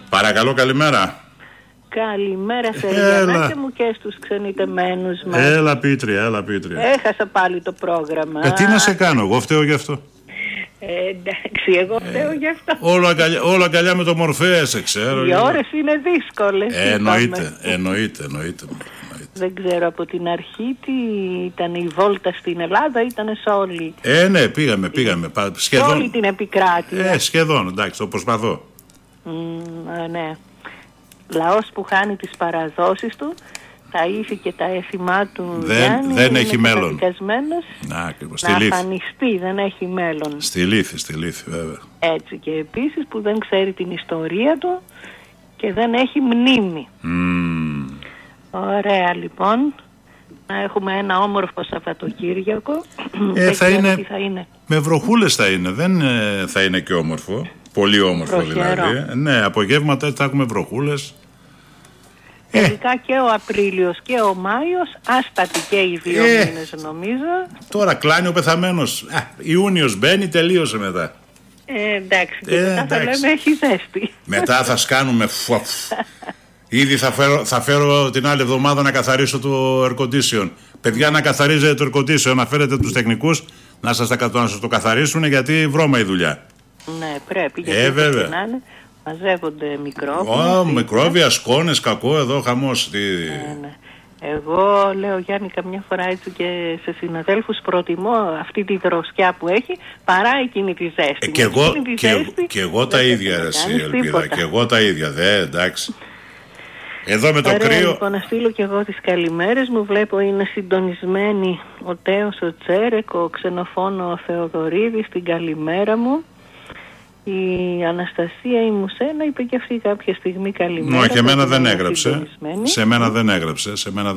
Παρακαλώ, καλημέρα. Καλημέρα σε Ριανάκη μου και στους ξενιτεμένους μας. Έλα Πίτρια. Έχασα πάλι το πρόγραμμα. Τι να σε κάνω, εγώ φταίω γι' αυτό. Εντάξει, εγώ φταίω γι' αυτό. Όλο αγκαλιά με το Μορφέα, σε ξέρω. Οι ώρες είναι δύσκολες. Εννοείται. Δεν ξέρω από την αρχή τι ήταν η βόλτα στην Ελλάδα, ήταν σε όλη. Ναι, πήγαμε. Σχεδόν. Όλη την επικράτεια. Σχεδόν, εντάξει, το προσπαθώ. Ναι. Λαός που χάνει τις παραδόσεις του, τα ήθη και τα έθιμά του δεν έχει μέλλον. Να αφανιστεί, δεν έχει μέλλον. Στη λύθη βέβαια. Έτσι, και επίσης που δεν ξέρει την ιστορία του και δεν έχει μνήμη. Ωραία, λοιπόν. Να έχουμε ένα όμορφο Σαββατοκύριακο. Θα είναι. Με βροχούλες θα είναι. Δεν θα είναι και όμορφο. Πολύ όμορφο δηλαδή. Ναι, απογεύματα θα έχουμε βροχούλες. Ειδικά και ο Απρίλιος και ο Μάιος, άστατοι και οι 2 μήνες νομίζω. Τώρα κλάνει ο πεθαμένος. Ιούνιος μπαίνει, τελείωσε μετά. Εντάξει, και μετά θα λέμε έχει ζέστη. Μετά θα σκάνουμε. Ήδη θα φέρω την άλλη εβδομάδα να καθαρίσω το air condition. Παιδιά, να καθαρίζετε το air condition, να φέρετε τους τεχνικούς να σας το καθαρίσουν, γιατί βρώμα η δουλειά. Ναι, πρέπει, γιατί βέβαια. Μαζεύονται μικρόβια. Μικρόβια, σκόνες, κακό εδώ, χαμός. Ναι. Εγώ λέω, Γιάννη, καμιά φορά έτσι και σε συναδέλφους προτιμώ αυτή τη δροσιά που έχει παρά εκείνη τη ζέστη. Και εγώ τα ίδια, Ελπίδα. Και εγώ τα ίδια, εντάξει. Εδώ με το κρύο. Λοιπόν, να στείλω και εγώ τις καλημέρες μου. Βλέπω είναι συντονισμένοι ο Τέος, ο Τσέρεκ, ο Ξενοφόνο, ο Θεοδωρίδης, την καλημέρα μου. Η Αναστασία η Μουσένα είπε και αυτή κάποια στιγμή καλημέρα. Όχι, εμένα δεν έγραψε. Σε μένα δεν έγραψε.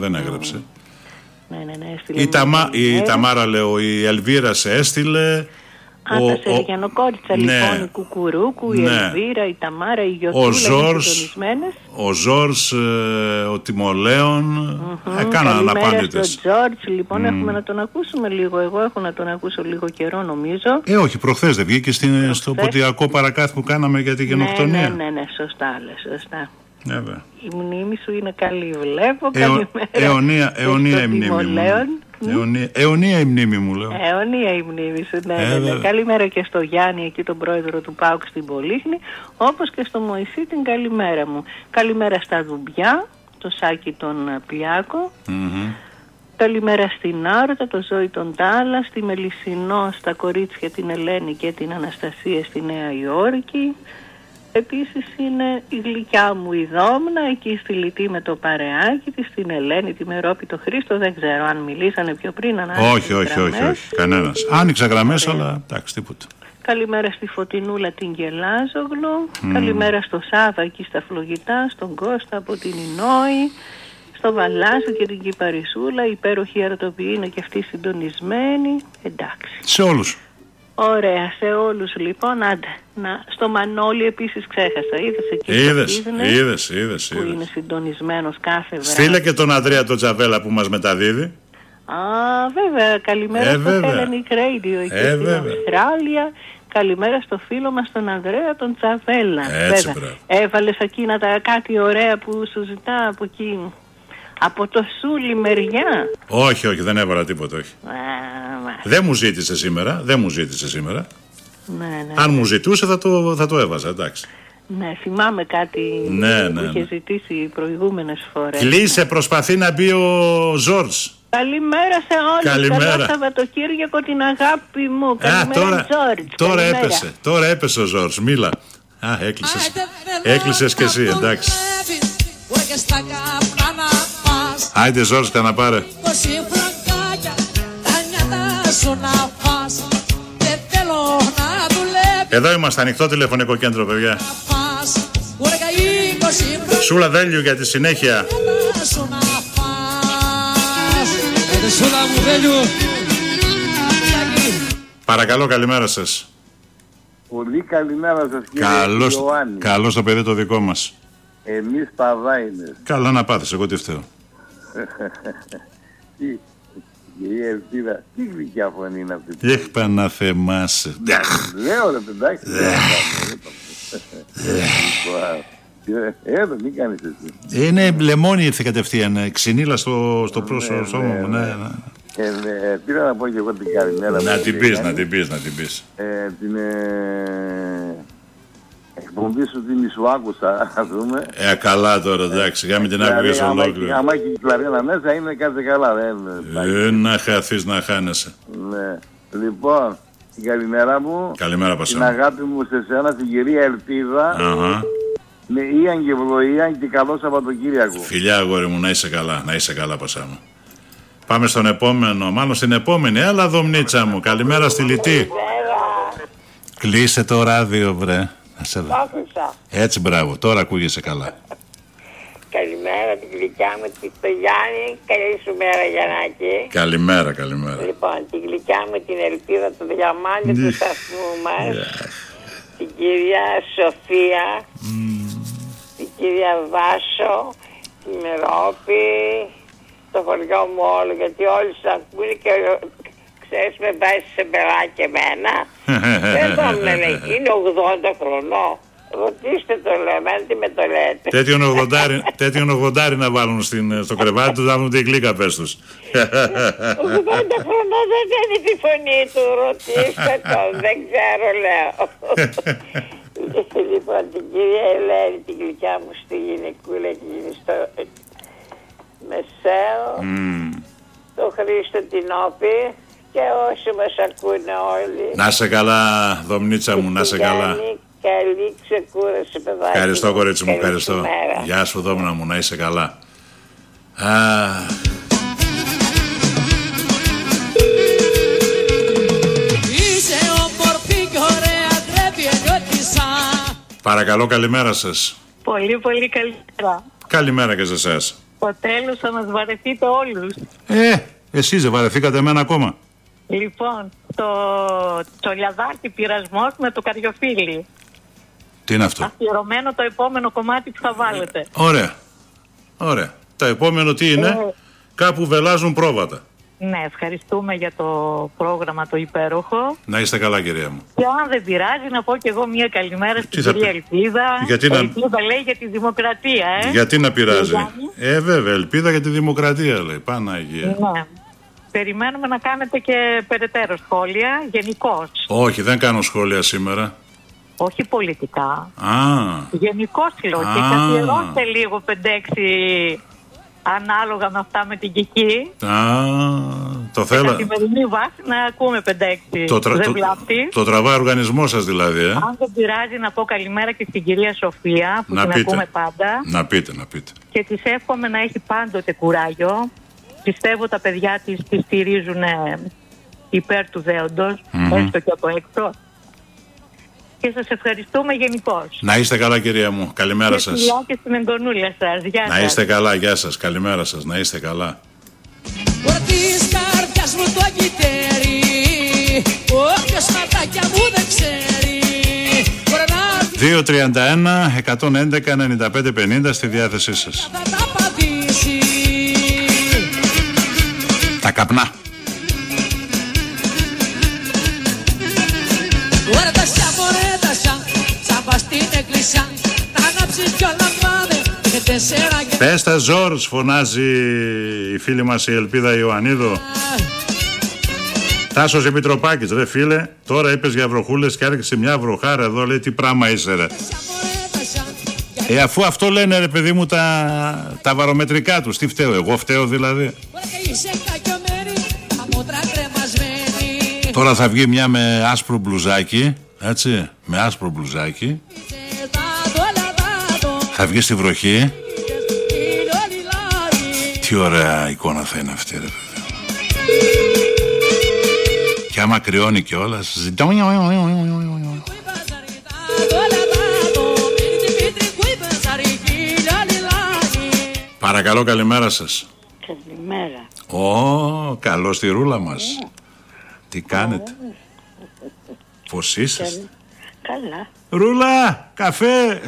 Ναι. Η Ταμάρα, λέω, η Ελβίρα σε έστειλε. Τα Σεργιανοκόριτσα, λοιπόν, η Κουκουρούκου, η Ελβίρα, η Ταμάρα, η Γιωτούλα, ο Ζόρς, ο Τιμολέον. Κάναν απάντητες. Ο Τζόρτζ, λοιπόν, έχουμε να τον ακούσουμε λίγο. Εγώ έχω να τον ακούσω λίγο καιρό, νομίζω. Όχι, προχθές δεν βγήκε στο ποτιακό παρακάθι που κάναμε για τη γενοκτονία. Ναι, σωστά. Η μνήμη σου είναι καλή, βλέπω. Αιωνία η μνήμη μου. Αιωνία η μνήμη μου, λέω. Αιωνία η μνήμη σου, ναι. Καλημέρα και στο Γιάννη, εκεί τον πρόεδρο του ΠΑΟΚ στην Πολύχνη, όπως και στο Μωυσή την καλημέρα μου. Καλημέρα στα Δουμπιά, το Σάκη τον Πλιάκο. Καλημέρα στην Άρτα, το Ζώη τον Τάλα, στη Μελισσινό, στα κορίτσια την Ελένη και την Αναστασία στη Νέα Υόρκη. Επίσης είναι η γλυκιά μου η Δόμνα, εκεί στη Λιτή με το παρεάκι της, στην Ελένη, τη Μερόπη, το Χρήστο. Δεν ξέρω αν μιλήσανε πιο πριν. Όχι, κανένας. Άνοιξα γραμμές, αλλά εντάξει, τίποτα. Καλημέρα στη Φωτεινούλα την Γελάζογλου. Καλημέρα στο Σάβα εκεί στα Φλογητά, στον Κώστα από την Ινόη, στο Βαλάζο και την Κυπαρισούλα. Υπέροχη αρτοποιή είναι και αυτή συντονισμένη. Εντάξει. Σε όλους. Ωραία, σε όλους λοιπόν. Άντε, στο Μανώλη επίσης ξέχασα. Είδες που είναι συντονισμένος κάθε βράδυ. Στείλε και τον Ανδρέα τον Τζαβέλα που μας μεταδίδει. Βέβαια, καλημέρα στο Hellenic Radio εκεί στην Αυστράλια. Καλημέρα στο φίλο μας τον Ανδρέα τον Τζαβέλα. Έβαλες εκείνα τα κάτι ωραία που σου ζητά από εκεί, από το Σούλι μεριά. Όχι, δεν έβαλα τίποτα, όχι. Δεν μου ζήτησε σήμερα. Ναι. Αν μου ζητούσε θα το έβαζα, εντάξει. Ναι, θυμάμαι κάτι που είχε ζητήσει προηγούμενες φορές. Κλείσε, προσπαθεί να μπει ο Ζόρς. Καλημέρα σε όλους. Καλό Σαββατοκύριακο, την αγάπη μου. Καλημέρα, Ζόρτζ. Τώρα έπεσε ο Ζόρς, μίλα. Έκλεισες και εσύ, εντάξει. Άιντε Ζόρς, καναπάρε. Εδώ είμαστε, ανοιχτό τηλεφωνικό κέντρο, παιδιά. Σούλα Δέλιου για τη συνέχεια. Παρακαλώ, καλημέρα σας. Πολύ καλημέρα σας, κύριε Ιωάννη. Καλώς το παιδί το δικό μας. Εμείς παδάινες. Καλά να πάθεις, εγώ τι φταίω. Η Ελπίδα, τι γλυκιά φωνή είναι αυτή. Έχπα να θεμάσαι. Λέω ρε παιδάκι. Τι κάνεις εσύ? Είναι λεμόνι, ήρθε κατευθείαν. Ξυνήλα στο πρόσωπο μου. Ναι. Πήρα να πω και εγώ την καλημέρα. Να την πεις. Την εκπομπή σου την σου άκουσα, ας πούμε. Καλά τώρα, εντάξει, γάμι την άκουγες ολόκληρη. Άμα έχει η κλαρίνα μέσα είναι κάθε καλά. Να χαθείς να χάνεσαι. Ναι. Λοιπόν, την καλημέρα μου. Καλημέρα, Πασά. Την αγάπη μου σε σένα, την κυρία Ελπίδα. Με Ιαν και Ευλογίαν και καλό Σαββατοκύριακο. Φιλιά, αγόρι μου, να είσαι καλά, Πασά μου. Πάμε στον επόμενο, μάλλον στην επόμενη. Έλα, Δομνίτσα μου, καλημέρα στη Λιτή. Κλείσε το ράδιο, βρε. Έτσι, μπράβο, τώρα ακούγεσαι καλά. Καλημέρα την γλυκιά μου, το Γιάννη. Καλή σου μέρα, Γιαννάκη. Καλημέρα. Λοιπόν, την γλυκιά μου, την Ελπίδα, το διαμάντι του σταθμού μας. Την κυρία Σοφία, την κυρία Βάσο, την Μερόπη, το χωριό μου όλο, γιατί όλοι σας ακούνε και ξέρεις με βάζει σε μπεράκι εμένα. Δεν θα με λέει, είναι 80 χρονών. Ρωτήστε το λέμε, αν τι με το λέτε. Τέτοιον 80 να βάλουν στο κρεβάτι τους, να βάλουν την γλύκα, πες τους. 80 χρονών δεν είναι τη φωνή του, ρωτήστε το, δεν ξέρω, λέω. Λοιπόν, την κυρία Ελένη, την γλυκιά μου στη γυναικούλα και στο Μεσαίο, το Χρήστο την Όπη και όσοι μας ακούνε όλοι. Να σε καλά, Δομνίτσα μου, να σε καλά. Καλή ξεκούραση, παιδάκι. Ευχαριστώ, κορίτσι μου, ευχαριστώ. Γεια σου, Δόμνα μου, να είσαι καλά. Είσαι όμορφη και ωραία, τρέπει ενώτησα. Παρακαλώ, καλημέρα σας. Πολύ καλημέρα. Καλημέρα και σε εσάς. Ο τέλος θα μας βαρεθείτε όλους. Εσείς δεν βαρεθήκατε εμένα ακόμα? Λοιπόν, το λιαδάκι πειρασμός με το καριοφύλι. Τι είναι αυτό? Αφιερωμένο το επόμενο κομμάτι που θα βάλετε. Ωραία. Το επόμενο τι είναι? Κάπου βελάζουν πρόβατα. Ναι, ευχαριστούμε για το πρόγραμμα το υπέροχο. Να είστε καλά, κυρία μου. Και αν δεν πειράζει να πω και εγώ μια καλημέρα στην κυρία Ελπίδα. Ελπίδα λέει για τη δημοκρατία, Γιατί να πειράζει? Βέβαια, ελπίδα για τη δημοκρατία λέει. Παναγία. Ναι. Περιμένουμε να κάνετε και περαιτέρω σχόλια, γενικώς. Όχι, δεν κάνω σχόλια σήμερα. Όχι πολιτικά. Γενικώς λέω. Και καθιερώστε λίγο 5-6 ανάλογα με αυτά με την Κική. Το θέλω. Σε καθημερινή βάση να ακούμε 5-6. Δεν βλάπτει. Το τραβά ο οργανισμός σας δηλαδή. Αν δεν πειράζει να πω καλημέρα και στην κυρία Σοφία που την ακούμε πάντα. Να πείτε. Και της εύχομαι να έχει πάντοτε κουράγιο. Πιστεύω τα παιδιά της τη στηρίζουν υπέρ του δέοντος, έστω και από έξω. Και σας ευχαριστούμε γενικώς. Να είστε καλά, κυρία μου. Καλημέρα σας. Φιλιά και στην εντονούλα σας. Γεια σας. Να είστε καλά, γεια σας. Καλημέρα σας. Να είστε καλά. Της καρδιάς μου το κυτέρι, όποιος ματάκια μου δεν ξέρει. 231-111-95-50 στη διάθεσή σας. Τα καπνά. Πες τα Ζόρς, φωνάζει η φίλη μας η Ελπίδα Ιωαννίδου. Τάσος Επιτροπάκης, ρε φίλε, τώρα είπες για βροχούλες και άρχισε μια βροχάρα εδώ, λέει, τι πράγμα είσαι ρε. Αφού αυτό λένε ρε παιδί μου τα βαρομετρικά τους, τι φταίω, εγώ φταίω δηλαδή? Τώρα θα βγει μια με άσπρο μπλουζάκι, έτσι, με άσπρο μπλουζάκι. Θα βγει στη βροχή. Τι ωραία εικόνα θα είναι αυτή ρε παιδί. Και άμα κρυώνει κιόλας. Παρακαλώ, καλημέρα σας. Καλημέρα. Καλώς τη ρούλα μας. Τι κάνετε? Πώς είσαστε? Καλά. Ρούλα, καφέ.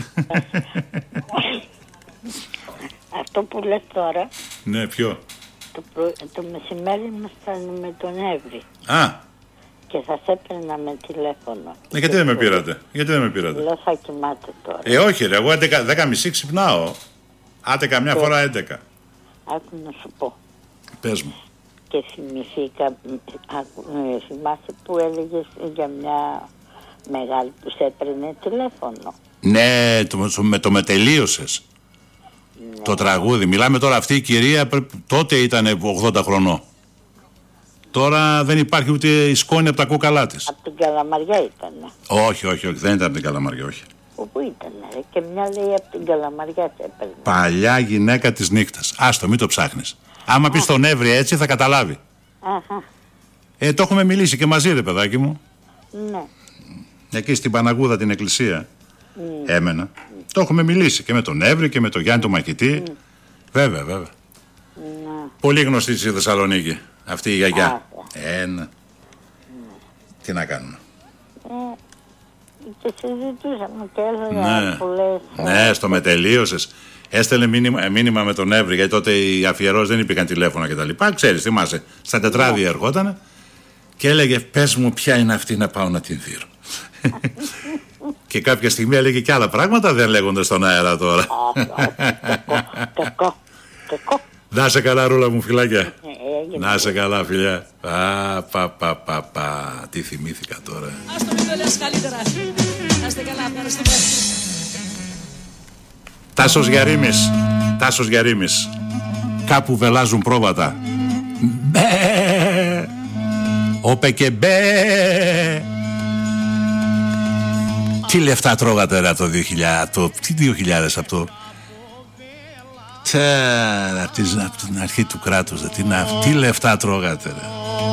Αυτό που λες τώρα. Ναι, ποιο? Το μεσημέρι μας φτάνουμε τον Εύρη. και σας έπαιρνα με τηλέφωνο. Γιατί δεν με πήρατε? Λέω θα κοιμάται τώρα. Όχι ρε, εγώ 10:30 ξυπνάω. Άντε καμιά φορά 11. Άκου να σου πω. Πες μου. Και θυμάσαι που έλεγες για μια μεγάλη που σε έπαιρνε τηλέφωνο. Ναι, το μετελείωσες. Ναι. Το τραγούδι. Μιλάμε τώρα, αυτή η κυρία τότε ήταν 80 χρονών. Τώρα δεν υπάρχει ούτε η σκόνη από τα κόκαλά της. Από την Καλαμαριά ήτανε. Όχι, δεν ήταν από την Καλαμαριά, όχι. Όπου ήτανε, και μια λέει από την Καλαμαριά σε έπαιρνε. Παλιά γυναίκα της νύχτας. Άστο, μην το ψάχνεις. Άμα πεις τον Εύρη έτσι θα καταλάβει. Το έχουμε μιλήσει και μαζί, ρε παιδάκι μου. Ναι. Εκεί στην Παναγούδα την εκκλησία έμενα. Το έχουμε μιλήσει και με τον Εύρη και με τον Γιάννη τον Μαχητή. Βέβαια. Ναι. Πολύ γνωστή στη Θεσσαλονίκη αυτή η γιαγιά. Ναι. Τι να κάνουμε. Και συζητούσαμε και έλεγα που λες. Ναι, στο μετελείωσες. Έστελνε μήνυμα με τον Εύρη, γιατί τότε οι αφιερώσεις δεν υπήρχαν τηλέφωνα κτλ. Ξέρεις, θυμάσαι, στα τετράδια ερχότανε και έλεγε πες μου ποια είναι αυτή να πάω να την δείρω. Και κάποια στιγμή έλεγε και άλλα πράγματα, δεν λέγονται στον αέρα τώρα. Κακό. Να σε καλά, Ρούλα μου, φιλάκια. Να σε καλά, φιλιά. Τι θυμήθηκα τώρα. Ας το μην το λες καλύτερα. Να είστε καλά, ευχαριστούμε. Τάσος Γιαρίμης. Κάπου βελάζουν πρόβατα. Μπε. Όπε και μπε. Τι λεφτά τρώγατε ρε το 2000, τι 2000 από το... Από την αρχή του κράτους, τι λεφτά τρώγατε ρε.